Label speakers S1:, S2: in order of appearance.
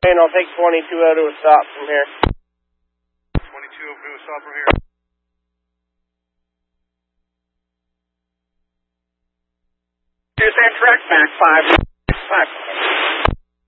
S1: And I'll take 22 out to a stop from here.
S2: 22 over to a stop from here.
S3: Use that track back 5.